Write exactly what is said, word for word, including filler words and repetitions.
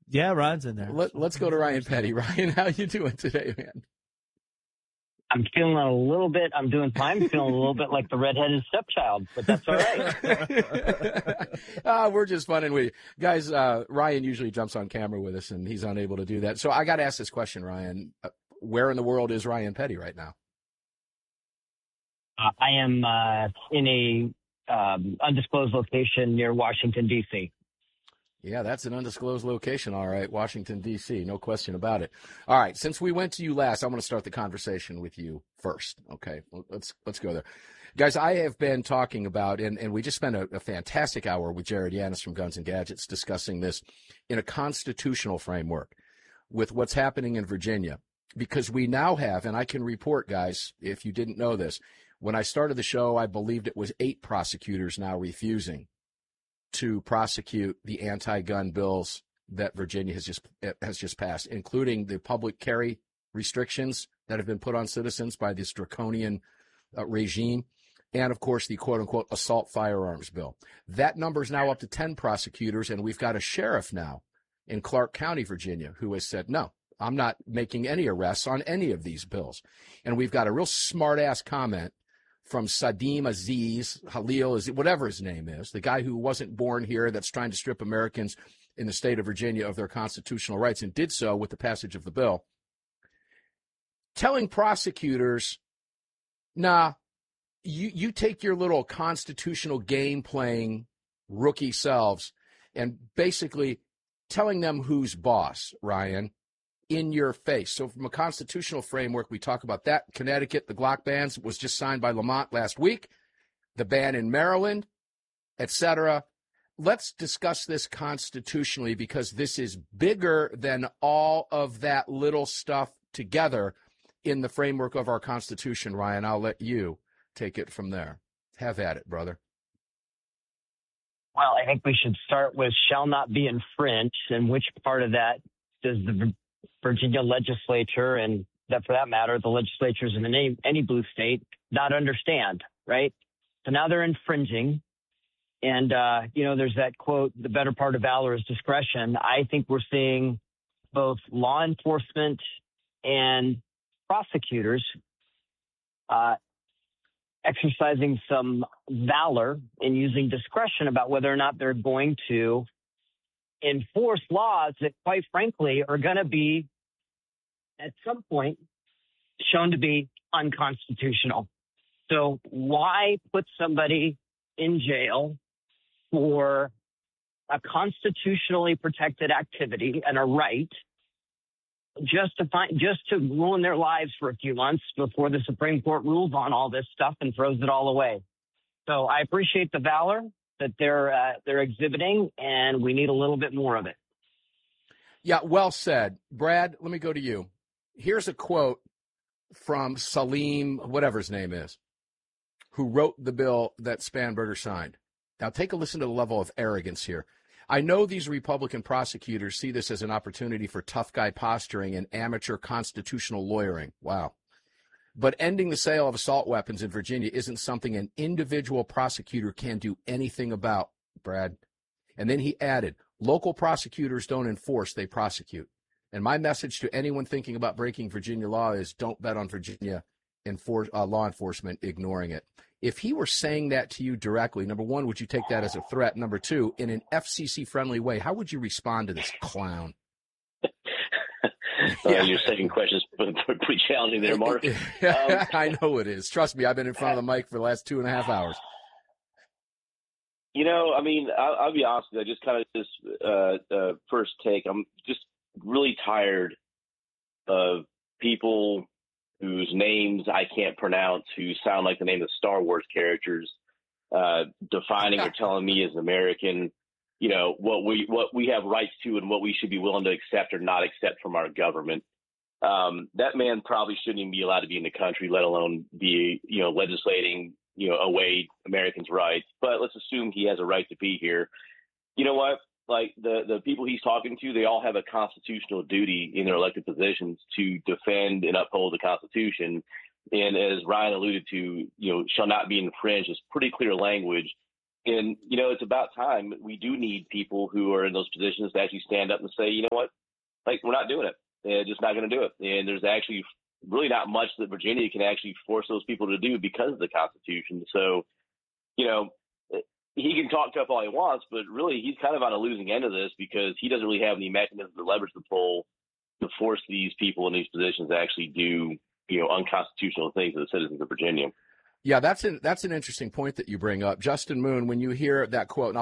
Yeah, Ryan's in there. Let, let's go to Ryan Petty. Ryan, how you doing today, man? I'm feeling a little bit, I'm doing fine. I'm feeling a little bit like the redheaded stepchild, but that's all right. uh, we're just funning with you. Guys, uh, Ryan usually jumps on camera with us, and he's unable to do that. So I got to ask this question, Ryan. Uh, where in the world is Ryan Petty right now? Uh, I am uh, in a um, undisclosed location near Washington, D C Yeah, that's an undisclosed location, all right, Washington, D C, no question about it. All right, since we went to you last, I'm going to start the conversation with you first, okay? Let's let's go there. Guys, I have been talking about, and, and we just spent a, a fantastic hour with Jared Yanis from Guns and Gadgets discussing this in a constitutional framework with what's happening in Virginia, because we now have, and I can report, guys, if you didn't know this, when I started the show, I believed it was eight prosecutors now refusing to prosecute the anti-gun bills that Virginia has just has just passed, including the public carry restrictions that have been put on citizens by this draconian uh, regime, and, of course, the quote-unquote assault firearms bill. That number is now up to ten prosecutors, and we've got a sheriff now in Clark County, Virginia, who has said, no, I'm not making any arrests on any of these bills. And we've got a real smart-ass comment from Sadim Aziz, Halil, is whatever his name is, the guy who wasn't born here that's trying to strip Americans in the state of Virginia of their constitutional rights and did so with the passage of the bill, telling prosecutors, nah, you, you take your little constitutional game-playing rookie selves and basically telling them who's boss, Ryan, in your face. So from a constitutional framework, we talk about that. Connecticut, the Glock bans was just signed by Lamont last week, the ban in Maryland, et cetera. Let's discuss this constitutionally, because this is bigger than all of that little stuff together in the framework of our Constitution. Ryan, I'll let you take it from there. Have at it, brother. Well, I think we should start with shall not be infringed, and which part of that does the Virginia legislature, and that for that matter, the legislatures in any, any blue state, not understand, right? So now they're infringing. And, uh, you know, there's that quote, the better part of valor is discretion. I think we're seeing both law enforcement and prosecutors uh, exercising some valor in using discretion about whether or not they're going to enforce laws that, quite frankly, are going to be, at some point, shown to be unconstitutional. So why put somebody in jail for a constitutionally protected activity and a right just to find, just to ruin their lives for a few months before the Supreme Court rules on all this stuff and throws it all away? So I appreciate the valor that they're uh, they're exhibiting, and we need a little bit more of it. Yeah, well said. Brad, let me go to you. Here's a quote from Salim, whatever his name is, who wrote the bill that Spanberger signed. Now, take a listen to the level of arrogance here. I know these Republican prosecutors see this as an opportunity for tough guy posturing and amateur constitutional lawyering. Wow. But ending the sale of assault weapons in Virginia isn't something an individual prosecutor can do anything about, Brad. And then he added, local prosecutors don't enforce, they prosecute. And my message to anyone thinking about breaking Virginia law is don't bet on Virginia enforce, uh, law enforcement ignoring it. If he were saying that to you directly, number one, would you take that as a threat? Number two, in an F C C-friendly way, how would you respond to this clown? Uh, your second question is pretty challenging there, Mark. Um, I know it is. Trust me, I've been in front of the mic for the last two and a half hours. You know, I mean, I'll, I'll be honest with you. I just kind of just uh, uh, first take. I'm just really tired of people whose names I can't pronounce, who sound like the name of Star Wars characters, uh, defining or telling me as an American, you know, what we what we have rights to and what we should be willing to accept or not accept from our government. Um, that man probably shouldn't even be allowed to be in the country, let alone be, you know, legislating, you know, away Americans' rights. But let's assume he has a right to be here. You know what? Like the, the people he's talking to, they all have a constitutional duty in their elected positions to defend and uphold the Constitution. And as Ryan alluded to, you know, shall not be infringed is pretty clear language. And, you know, it's about time. We do need people who are in those positions to actually stand up and say, you know what, like, we're not doing it. They're just not going to do it. And there's actually really not much that Virginia can actually force those people to do because of the Constitution. So, you know, he can talk tough all he wants, but really he's kind of on a losing end of this because he doesn't really have any mechanisms or leverage to pull to force these people in these positions to actually do, you know, unconstitutional things to the citizens of Virginia. Yeah, that's an, that's an interesting point that you bring up. Justin Moon, when you hear that quote, and